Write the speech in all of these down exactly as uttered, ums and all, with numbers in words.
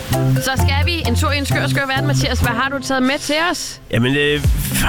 Så skal vi en tur i en skør, skør verden, Mathias. Hvad har du taget med til os? Jamen, øh,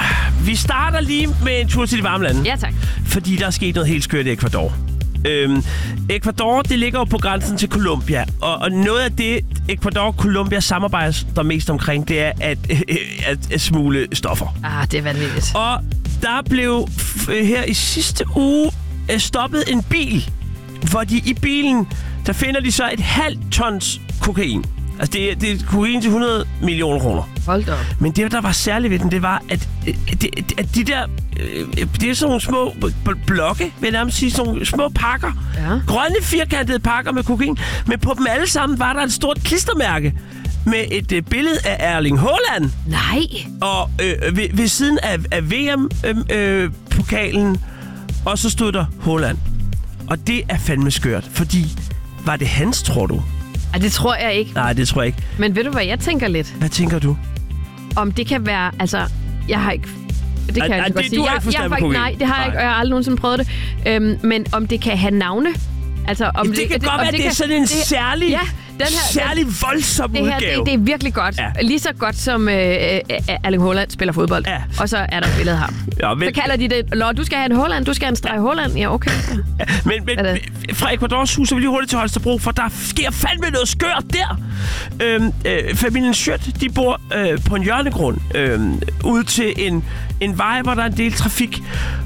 vi starter lige med en tur til de varme lande. Ja, tak. Fordi der er sket noget helt skørt i Ecuador. Øhm, Ecuador, det ligger jo på grænsen til Colombia, og, og noget af det, Ecuador og Colombia samarbejder der mest omkring, det er at, øh, at, at smule stoffer. Ah, det er vanvittigt. Og der blev f- her i sidste uge øh, stoppet en bil, hvor de i bilen, der finder de så et halvt tons kokain. Altså, det er, det er kokain til hundrede millioner kroner. Hold da op. Men det, der var særligt ved den, det var, at, at, at de der... Det er sådan nogle små blokke, vil jeg nærmest sige, sådan nogle små pakker. Ja. Grønne, firkantede pakker med kokain. Men på dem alle sammen var der et stort klistermærke med et øh, billede af Erling Haaland. Nej. Og øh, ved, ved siden af, af V M-pokalen, øh, og så stod der Haaland. Og det er fandme skørt, fordi var det hans, tror du? Ej, det tror jeg ikke. Nej, det tror jeg ikke. Men ved du, hvad jeg tænker lidt? Hvad tænker du? Om det kan være... Altså, jeg har ikke... Det kan Ej, jeg ej, ikke godt det- sige. du har Jeg, ikke forstand jeg, på faktisk- kokain. Nej, det har jeg Nej. ikke, og jeg har aldrig nogensinde prøvet det. Øhm, men om det kan have navne? Altså, om Jamen, det kan godt om være, at det er kan- sådan en det- særlig, ja, den her, særlig voldsom Det her, udgave. det, det er virkelig godt. Ja. Lige så godt som øh, øh, Erling Haaland spiller fodbold. Ja. Og så er der et billede her. Ja, men, Så kalder de det, Lå, du skal have en Haaland, du skal have en streg Haaland. Ja, okay. men, men Hvad er fra Ecuadors hus, så vil lige hurtigt til Holstebro, for der sker fandme noget skørt der. Øhm, øh, familien Schødt, de bor øh, på en hjørnegrund øh, ude til en, en vej, hvor der er en del trafik.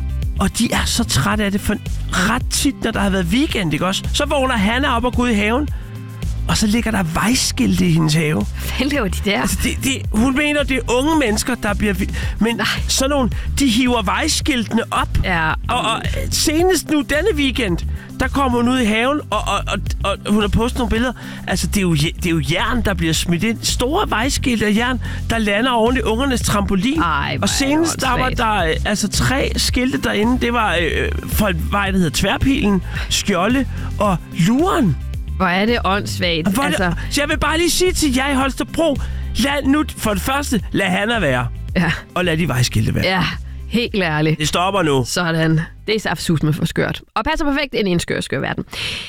Og de er så trætte af det, for ret tit, når der har været weekend, ikke også? Så vågner Hanna op og går ud i haven, og så ligger der vejskilte i hendes have. Hvad laver de der? Altså, det, det, hun mener, det er unge mennesker, der bliver... Vi- Men Nej. sådan nogle, de hiver vejskiltene op. Ja, Og, og senest nu denne weekend, der kommer hun ud i haven, og, og, og, og hun har postet nogle billeder. Altså, det er, jo, det er jo jern, der bliver smidt ind. Store vejskilte af jern, der lander oven i ungernes trampolin. Ej, hvor og senest, der var åndssvagt. der øh, altså tre skilte derinde. Det var øh, for en vej, der hedder Tværpilen, Skjolde og Luren. hvor er det åndssvagt. Hvor Altså, det, så jeg vil bare lige sige til jer i Holstebro, lad nu for det første, lad Hanna være, ja, og lad de vejskilte være. ja, helt ærligt. Det stopper nu. Sådan. Det er saftsus med for skørt. Og passer perfekt ind i en skør, skør verden.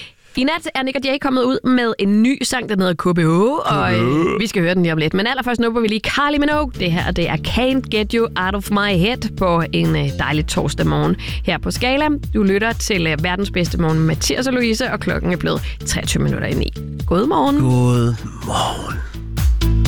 I nat er Nick og Jay kommet ud med en ny sang, der hedder K B H, og øh, vi skal høre den lige om lidt. Men allerførst nupper vi lige Kylie Minogue. Det her, det er Can't Get You Out of My Head på en øh, dejlig torsdag morgen her på Skala. Du lytter til øh, verdens bedste morgen med Mathias og Louise, og klokken er blevet treogtyve minutter i ni. God morgen. God morgen.